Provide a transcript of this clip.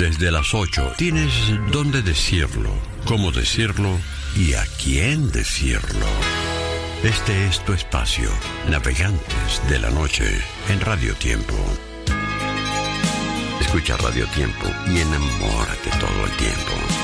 desde las 8. Tienes dónde decirlo, cómo decirlo y a quién decirlo. Este es tu espacio, Navegantes de la Noche, en Radio Tiempo. Escucha Radio Tiempo y enamórate todo el tiempo.